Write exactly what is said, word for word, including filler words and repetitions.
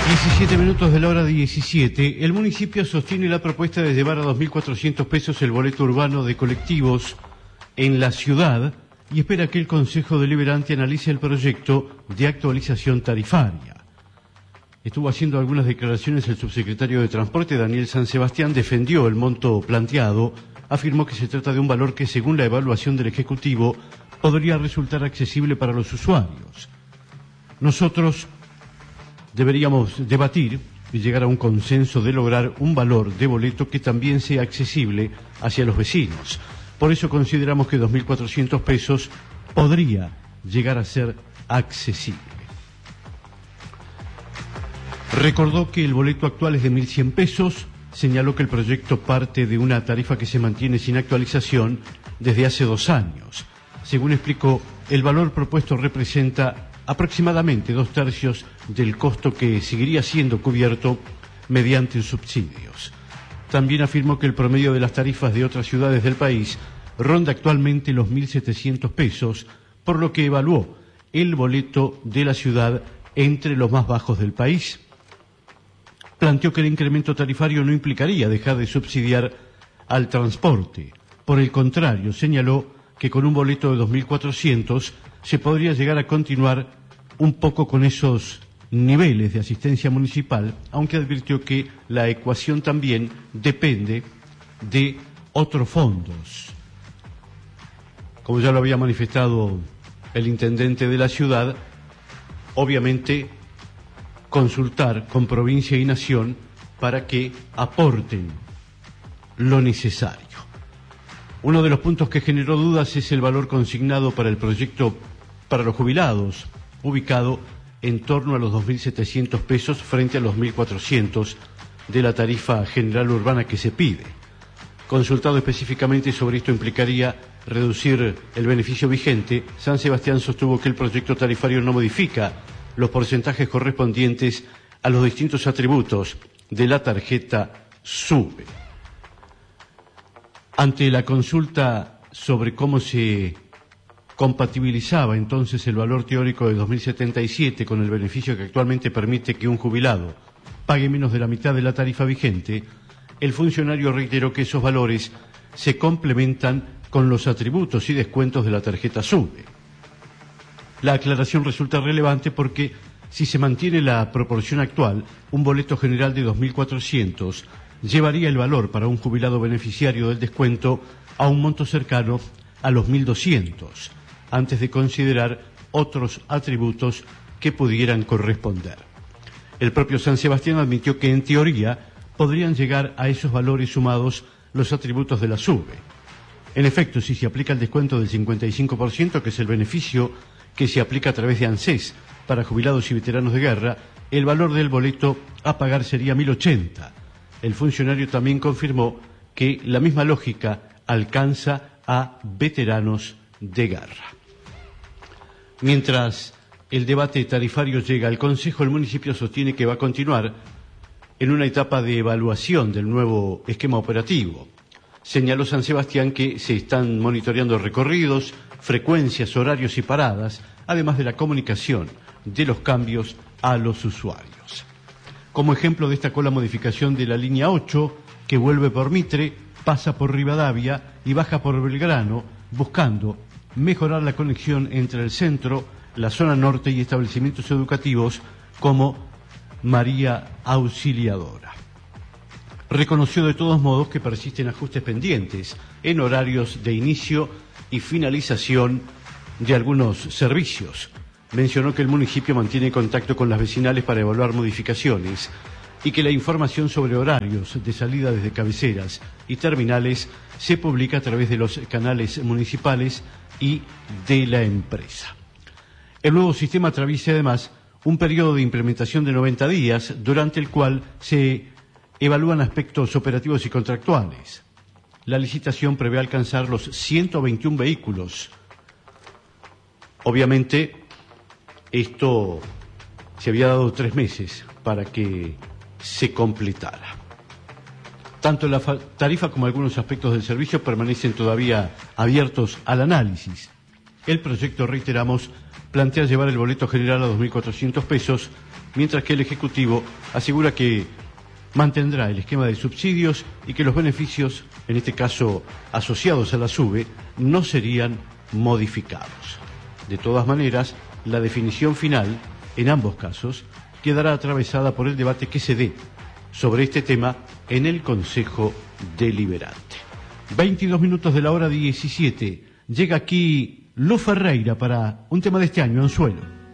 diecisiete minutos de la hora diecisiete. El municipio sostiene la propuesta de llevar a dos mil cuatrocientos pesos el boleto urbano de colectivos en la ciudad y espera que el Consejo Deliberante analice el proyecto de actualización tarifaria. Estuvo haciendo algunas declaraciones el subsecretario de Transporte, Daniel San Sebastián, defendió el monto planteado, afirmó que se trata de un valor que, según la evaluación del Ejecutivo, podría resultar accesible para los usuarios. Nosotros deberíamos debatir y llegar a un consenso de lograr un valor de boleto que también sea accesible hacia los vecinos. Por eso consideramos que dos mil cuatrocientos pesos podría llegar a ser accesible. Recordó que el boleto actual es de mil cien pesos, señaló que el proyecto parte de una tarifa que se mantiene sin actualización desde hace dos años. Según explicó, el valor propuesto representa aproximadamente dos tercios del costo que seguiría siendo cubierto mediante subsidios. También afirmó que el promedio de las tarifas de otras ciudades del país ronda actualmente los mil setecientos pesos, por lo que evaluó el boleto de la ciudad entre los más bajos del país. Planteó que el incremento tarifario no implicaría dejar de subsidiar al transporte. Por el contrario, señaló que con un boleto de dos mil cuatrocientos se podría llegar a continuar un poco con esos niveles de asistencia municipal, aunque advirtió que la ecuación también depende de otros fondos. Como ya lo había manifestado el intendente de la ciudad, obviamente consultar con provincia y nación para que aporten lo necesario. Uno de los puntos que generó dudas es el valor consignado para el proyecto para los jubilados, ubicado en torno a los dos mil setecientos pesos frente a los mil cuatrocientos de la tarifa general urbana que se pide. Consultado específicamente sobre esto implicaría reducir el beneficio vigente, San Sebastián sostuvo que el proyecto tarifario no modifica los porcentajes correspondientes a los distintos atributos de la tarjeta SUBE. Ante la consulta sobre cómo se compatibilizaba entonces el valor teórico de dos mil setenta y siete con el beneficio que actualmente permite que un jubilado pague menos de la mitad de la tarifa vigente, el funcionario reiteró que esos valores se complementan con los atributos y descuentos de la tarjeta SUBE. La aclaración resulta relevante porque si se mantiene la proporción actual, un boleto general de dos mil cuatrocientos llevaría el valor para un jubilado beneficiario del descuento a un monto cercano a los mil doscientos, antes de considerar otros atributos que pudieran corresponder. El propio San Sebastián admitió que en teoría podrían llegar a esos valores sumados los atributos de la SUBE. En efecto, si se aplica el descuento del cincuenta y cinco por ciento, que es el beneficio que se aplica a través de ANSES para jubilados y veteranos de guerra, el valor del boleto a pagar sería mil ochenta. El funcionario también confirmó que la misma lógica alcanza a veteranos de guerra. Mientras el debate tarifario llega al Consejo, el municipio sostiene que va a continuar en una etapa de evaluación del nuevo esquema operativo. Señaló San Sebastián que se están monitoreando recorridos, frecuencias, horarios y paradas, además de la comunicación de los cambios a los usuarios. Como ejemplo destacó la modificación de la línea ocho, que vuelve por Mitre, pasa por Rivadavia y baja por Belgrano, buscando mejorar la conexión entre el centro, la zona norte y establecimientos educativos como María Auxiliadora. Reconoció de todos modos que persisten ajustes pendientes en horarios de inicio y finalización de algunos servicios. Mencionó que el municipio mantiene contacto con las vecinales para evaluar modificaciones y que la información sobre horarios de salida desde cabeceras y terminales se publica a través de los canales municipales y de la empresa. El nuevo sistema atraviesa además un periodo de implementación de noventa días, durante el cual se evalúan aspectos operativos y contractuales. La licitación prevé alcanzar los ciento veintiún vehículos. Obviamente, esto se había dado tres meses para que se completara. Tanto la tarifa como algunos aspectos del servicio permanecen todavía abiertos al análisis. El proyecto, reiteramos, plantea llevar el boleto general a dos mil cuatrocientos pesos mientras que el Ejecutivo asegura que mantendrá el esquema de subsidios y que los beneficios, en este caso asociados a la SUBE, no serían modificados. De todas maneras, la definición final, en ambos casos, quedará atravesada por el debate que se dé sobre este tema en el Consejo Deliberante. veintidós minutos de la hora diecisiete. Llega aquí Lu Ferreira para un tema de este año, Anzuelo.